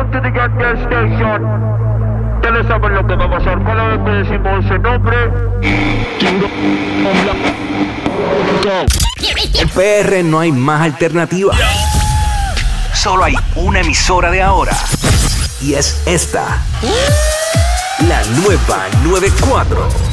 Welcome to the Gas Station. Ustedes saben lo que va a pasar cada vez que decimos ese nombre. En PR no hay más alternativa. Solo hay una emisora de ahora. Y es esta. La nueva 94.